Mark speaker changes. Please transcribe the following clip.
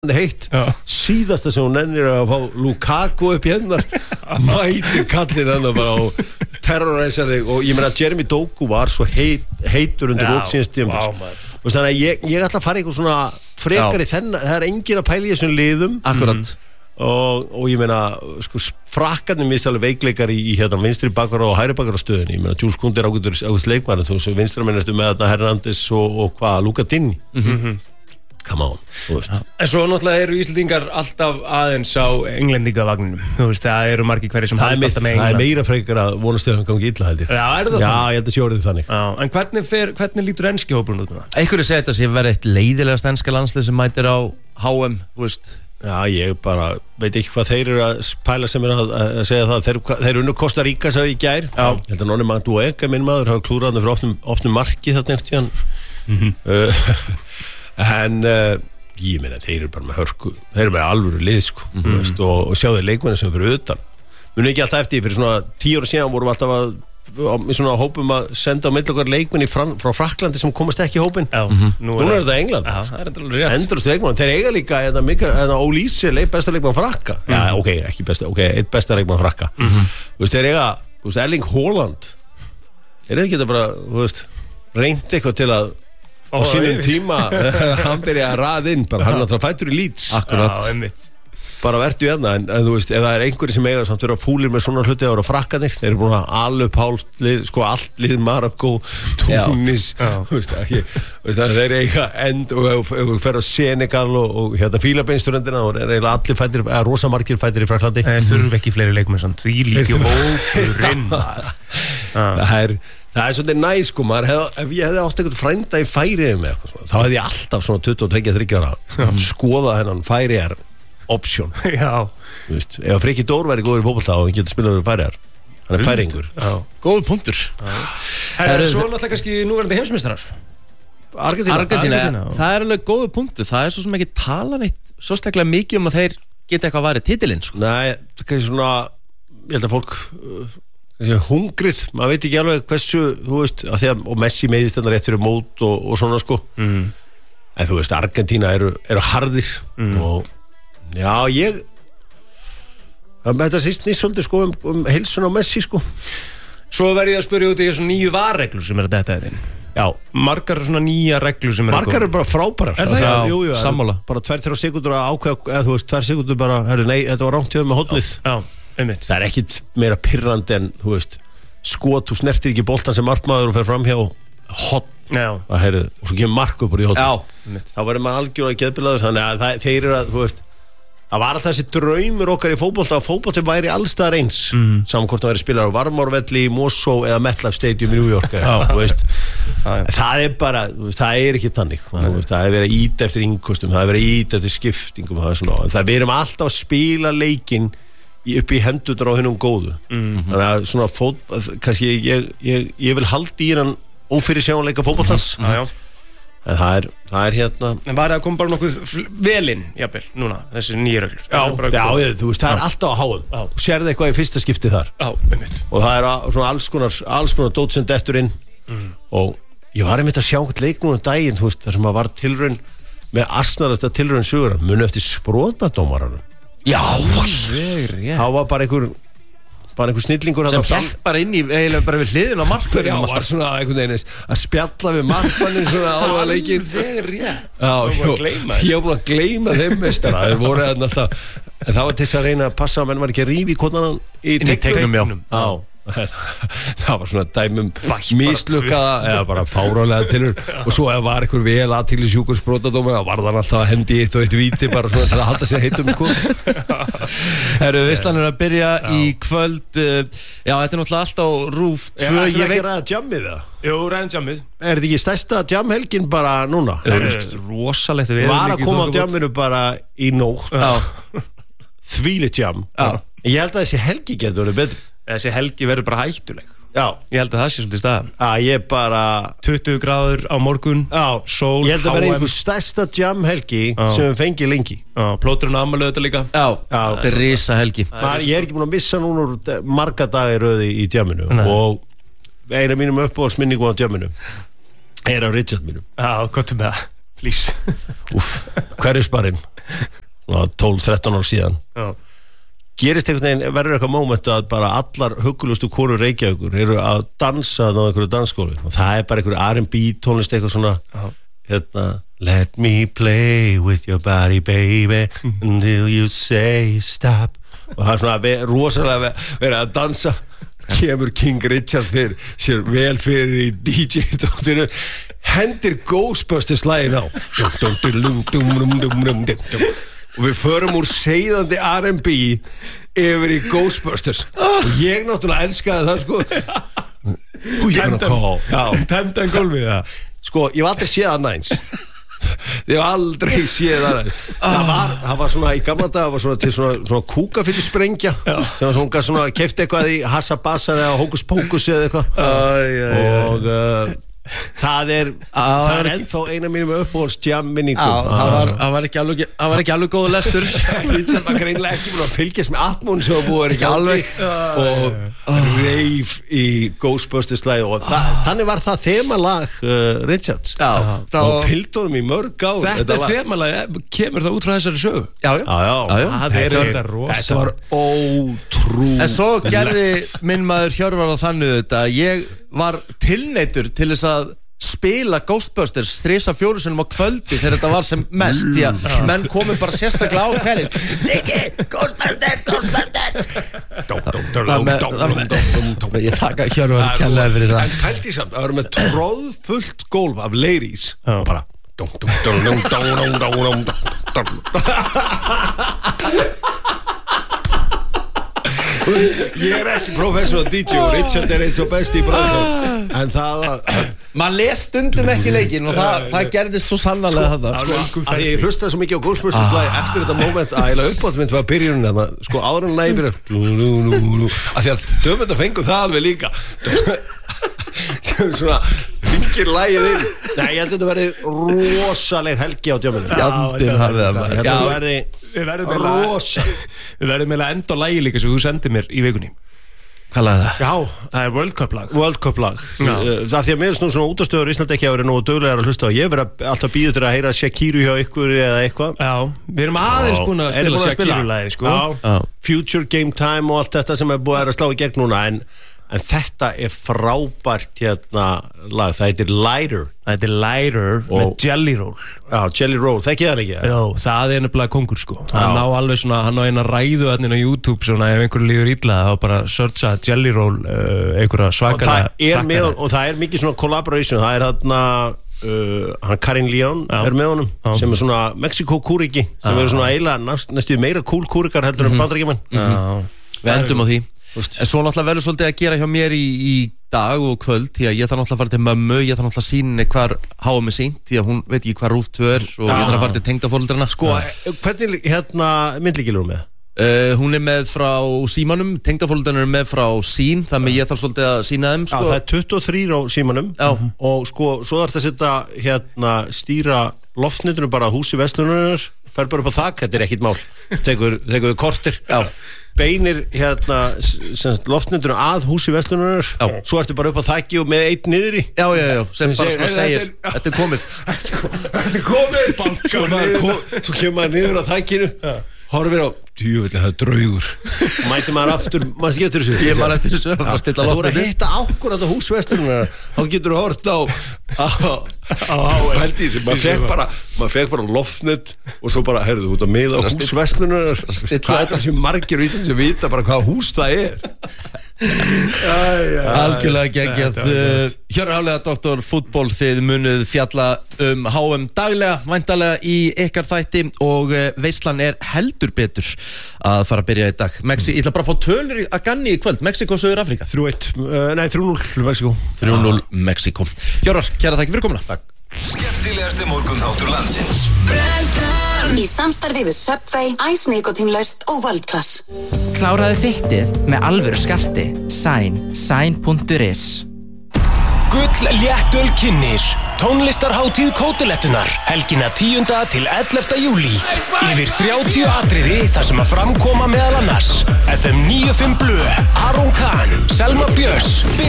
Speaker 1: heitt síðasta sem hún nennir að fá Lukaku upp í hennar mætir kallinn hann bara og terroræsar þig og ég meina Jeremy Doku var svo heitur undir lóksíðans tímabils og þannig að ég ætla að fara eitthvað svona frekar í þennan, það engin að pæla í þessum liðum
Speaker 2: akkurat
Speaker 1: og ég meina sko frakkarnir mistalega veikleikar í hérna vinstri bakvara og hægri bakvara stöðunni ég meina Jules Koundé ágætur leikmaður þú veist vinstri menn eftir með þarna Hernandez og hvað Luka Dini come on
Speaker 3: en svo náttúrulega eru Íslendingar alltaf aðeins á englendingavagninum þú veist það eru margir hverjir sem halda alltaf með England
Speaker 1: það meira frekar að vonast til að hann gangi illa held ég
Speaker 3: já, er það
Speaker 1: já, ég held að sjórið þannig
Speaker 3: en hvernig lítur enski hópurinn út með það?
Speaker 2: einhverju segja þetta sem verið eitt leiðilegast enska landslið sem mætir á HM þú veist
Speaker 1: já, ég bara veit ekki hvað þeir eru að pæla sem er að segja það þeir unnu Costa Rica sagði í gær ég held að Nonni Madueke minn maður hafa klúrað hann fyrir opnum marki þarna en ég meina þeir eru bara með hörku þeir eru með alvöru lið sko og sjáðu leikmenni sem fyrir utan muni ekki alltaf eftir fyrir svona 10 ára síðan vorum alltaf að svona hópum að senda á milli okkar leikmenni frá Frakklandi sem komast ekki í hópin núna er þetta England endurst leikmenn þeir eiga líka Olise besta leikmenn Frakka já ok, ekki besta, ok, eitt besta leikmenn Frakka þú veist þeir eiga Erling Haaland er það ekki þetta bara reynd eitthvað til að á sínum tíma hann byrja að raða inn bara hann alltaf fættur í Leeds
Speaker 2: akkurat
Speaker 1: bara vertu hérna en þú veist ef það er einhverjir sem eiga samt vera fúlir með svona hluti að vera frakkanir þeir eru búin að alveg pálið sko allt lið Marokko, Túnis þeir eiga end og þú fer á Senegal og hérna Fílabeinsturöndina og er eiginlega allir fættir rosamarkir fættir í Frakklandi
Speaker 3: þeir þurfi ekki fleiri leikmenn samt því líki hópurinn
Speaker 1: það er svolítið næ sko maður ef ég hefði átt eitthvað frænda í Færeyjum með eitthvað svona þá hefði ég alltaf svona 22-23 ára skoða hennan Færeyjar option
Speaker 3: já
Speaker 1: þú veist ef Freki Dór væri góður í fótbolta og hann getur spilað við Færeyjar hann er færingur
Speaker 2: góður punktur
Speaker 3: svo náttúrulega kannski núverandi heimsmeistarar
Speaker 2: Argentína það er alveg góður punktur það er svo sem ekki tala neitt svo staklega mikið að þeir geta eitthvað varið titilinn sko.
Speaker 1: nei, það er kannski svona ég held að fólk hungrið, maður veit ekki alveg hversu þú veist, og Messi meiðist þarna rétt fyrir mót og svona sko en þú veist, Argentína eru harðir og já, þetta sýst nýsöldi sko heilsun á Messi sko
Speaker 3: svo verð ég að spyrja út í þessu nýju varreglur sem er þetta
Speaker 1: já,
Speaker 3: margar svona nýja reglur sem
Speaker 1: margar eru bara frábærar
Speaker 2: jú, sammála
Speaker 1: bara 2-3 sekúndur að ákveða eða þú veist, 2 sekúndur bara, nei, þetta var rangt hjá með hotnið það er ekkit meira pirrandi en þú veist, skot, þú snertir ekki boltan sem markmaður og fer fram hjá hotn og svo kemur mark upp úr í hotn þá verður maður algjörlega geðbilaður þannig að þeir eru að, þú veist það var alltaf þessi draumur okkar í fótbolta að fótbolti væri allstaðar eins saman hvort það væri spilar á Varmárvelli í Mosó eða MetLife Stadium í New York þú veist það er bara, það er ekki þannig það er verið að íta eftir innkostum það er verið að íta eftir skiptingum það við erum alltaf að spila leikinn upp í hendurnar á hennum góðu þannig að svona kannski ég vil halda í hennan ófyrirsjáanleika fótboltans en það er hérna
Speaker 3: en var það að koma bara nokkuð velinn jafnvel, núna, þessi nýja reglur
Speaker 1: já, þú veist, það er alltaf á háum og sérðu eitthvað í fyrsta skipti þar og það er svona alls konar dót sem dettur inn og ég var einmitt að sjá hvort leik núna daginn, þú veist, þar sem að var tilraun með asnarasta tilraun sögur muni eftir sprotadómaranum
Speaker 2: já,
Speaker 1: það var bara einhver snillingur
Speaker 2: sem fekk bara inn í eiginlega bara við hliðin á markverðin
Speaker 1: já, var svona einhvern veginn að spjalla við markmannin svona ára leikin ég var búin að gleyma þeim meistara þeir voru alltaf en það var til þess að reyna að passa að menn var ekki að rífi konan í teiknum það var svona dæmum mislukkaða eða bara fárálega tilur og svo ef var einhver vel aðtíli sjúkur sprotadómar þá var það alltaf að hendi eitt og eitt víti bara svona til að halda sér heitum sko
Speaker 2: Veislan er að byrja í kvöld já, þetta er náttúrulega alltaf á RÚV 2
Speaker 1: ég veit ekki ræða jammið það
Speaker 3: jú, ræðin jammið
Speaker 1: er þetta ekki stærsta jamhelgin bara núna
Speaker 3: rosalegt
Speaker 1: var að koma á jamminu bara í nótt þvílitt jam ég held að þessi helgi getur verið betri
Speaker 3: þessi helgi verður bara hættuleg
Speaker 1: já
Speaker 3: ég held að það sé svolítið staðan
Speaker 1: ég bara
Speaker 3: 20 gráður á morgun sól
Speaker 1: ég held að verða einhver stærsta jamhelgi sem við fengið lengi
Speaker 3: plóturinn ammali þetta líka
Speaker 2: þetta er risa helgi
Speaker 1: ég er ekki búin að missa núna marga dagi röði í jamminu og eina mínum uppáhaldsminningum á jamminu er á Richard mínum
Speaker 3: gott með það please
Speaker 1: hver er sparinn 12-13 ár síðan gerist einhvern veginn, verður eitthvað moment að bara allar huggulegustu konur Reykjavíkur eru að dansa á einhverju dansskóli og það bara einhverju R&B tónlist eitthvað svona let me play with your body baby until you say stop og það svona rosalega verið að dansa kemur King Richard fyrir sér vel fyrir í DJ-tóttinu hendir Ghostbusters lagið á og við förum úr seiðandi R&B yfir í Ghostbusters og ég náttúrulega elskaði það
Speaker 3: Temdan gólfið það
Speaker 1: sko, ég var aldrei séð annað eins ég var aldrei séð annað það var svona í gamla dag var svona til svona kúkafyllir sprengja sem var svona keypti eitthvað í Hassabassa eða Hókus Pókus eða eitthvað og það er ennþá eina mínum uppbóðs jam-minningum
Speaker 2: það var ekki alveg góð lestur
Speaker 1: Richard var greinlega ekki búin að fylgjast með atmún sem var ekki alveg og reif í Ghostbusters lagi og þannig var það þemalag Richards og fylgd honum í mörg ár
Speaker 3: þetta er þemalag, kemur það út frá þessari sögu?
Speaker 1: Þetta var ótrú
Speaker 2: en svo gerði minn maður Hjörvar á þannig þetta ég var tilneyddur til þess að spila Ghostbusters 3-4 sinnum á kvöldi þegar þetta var sem mest því að menn komu bara sérstaklega á hverjum Rikki, Ghostbusters ég þakka Hjörvar kærlega fyrir það
Speaker 1: en pældi samt, það var með tróðfullt gólf af ladies og bara ég ekki professional DJ og Richard eins og best í bransan en það
Speaker 2: maður les stundum ekki leikinn og það gerðist svo sannarlega
Speaker 1: að ég hlustaði svo mikið á Ghostbusters lagi eftir þetta moment að ég uppátt var byrjunin sko áður en lagi byrja af því að döfum fengum það alveg líka sem svona ringir lagið inn nei, ég held að þetta verði rosaleg helgi á djöfuminu
Speaker 2: Jandinn hafið það
Speaker 1: þetta verði rosaleg
Speaker 3: við verðum meila enda á lagi líka sem þú sendið mér í vikunni
Speaker 2: hvað lagði það?
Speaker 3: Já, það er World Cup lag
Speaker 1: það því að mér svona útastöður í Íslandi ekki að vera nógu duglegar að hlusta á ég verið alltaf býður til að heyra Shakiru hjá ykkur eða eitthvað
Speaker 3: já, við erum aðeins búin að spila Shakiru lagi sko.
Speaker 1: Future Game Time og allt þetta sem er búið að slá í gegn núna en þetta er frábært lag, það heitir Lighter
Speaker 3: með Jelly Roll
Speaker 1: já, Jelly Roll, þekkið það ekki?
Speaker 3: Já, það er nefnilega kongur sko hann á alveg svona, hann á eina ræðu á YouTube svona ef einhverju líður illa þá bara searcha Jelly Roll einhverja svakalega
Speaker 1: og það er mikið svona collaboration það er hann Karin Leon er með honum sem er svona Mexiko-kúriki sem eru svona eiginlega næstu meira cool-kúrikar heldur en Bandaríkjamenn
Speaker 2: við endum á því en svo náttúrulega verður svolítið að gera hjá mér í dag og kvöld því að ég þarf náttúrulega að fara til mömmu ég þarf náttúrulega að sýna hvar háa mig sýnt því að hún veit ekki hvar RÚV 2 er og ég þarf að fara til tengdafóreldrana
Speaker 1: sko, hvernig myndlíkil er hún með?
Speaker 2: Hún er með frá símanum tengdafóreldrana er með frá sín þannig ég þarf svolítið að sýna þeim sko.
Speaker 1: Það er 23 á símanum og sko, svo þarf það að setja stýra loftnitunum bara húsi verslunarinnar fer bara upp á þak, þetta er ekkit mál tekur kortir beinir loftnendunum að húsi verslunarinnar svo ertu bara upp á þakki og með einn niðri
Speaker 2: sem bara svona segir þetta er komið
Speaker 1: svo kemur maður niður á þakkinu horfir á djúvillig, það er draugur mæti maður aftur, maður getur þessu
Speaker 2: ég maður eftir þessu
Speaker 1: þú voru að hitta ákvörð á húsvestunar þá getur þú hort á maður fekk bara loftnet og svo bara, heyrðu, þú ert að miða á húsvestunar hvað er það sem margir vítan sem vita bara hvað hús það er
Speaker 2: algjörlega geggjað Hjörvar Doktor Fútból þið munuð fjalla HM daglega, væntalega í ykkar þætti og veislan er heldur betur að fara að byrja í dag ég ætla bara að fá tölur að ganni í kvöld Mexiko, Suður Afrika
Speaker 1: 3-0 Mexiko
Speaker 2: 3-0 Mexiko Hjörvar, kæra þakki fyrir komuna
Speaker 4: Takk Skemmtilegasti morgunþáttur landsins
Speaker 5: Í samstarfi við Subway, Ice Nikotinlaust og World Class
Speaker 6: Kláraðu fittið með alvöru skarti Sign.is
Speaker 7: Gull léttöl kynnir Tónlistarhátíð Kótilettunar helgina 10. til 11. júlí Yfir 30 atriði þar sem að framkoma meðal annars FM 95 Blö, Aron Kahn, Selma Björns